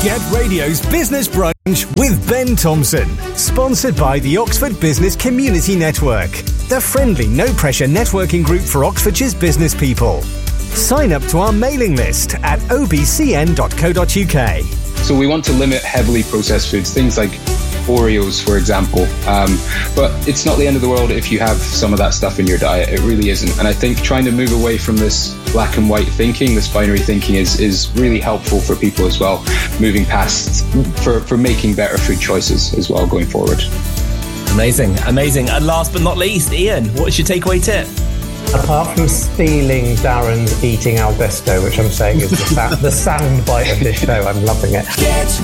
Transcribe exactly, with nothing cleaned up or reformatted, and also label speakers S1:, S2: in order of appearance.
S1: Get Radio's Business Brunch with Ben Thompson. Sponsored by the Oxford Business Community Network, the friendly, no-pressure networking group for Oxfordshire's business people. Sign up to our mailing list at o b c n dot co dot u k.
S2: So we want to limit heavily processed foods, things like Oreos, for example. Um, but it's not the end of the world if you have some of that stuff in your diet. It really isn't. And I think trying to move away from this black and white thinking, this binary thinking, is is really helpful for people as well, moving past, for, for making better food choices as well going forward.
S3: Amazing, amazing. And last but not least, Ian, what's your takeaway tip?
S4: Apart from stealing Darren's eating al desto, which I'm saying is the, sa- the sound bite of this show, I'm loving it.
S5: Get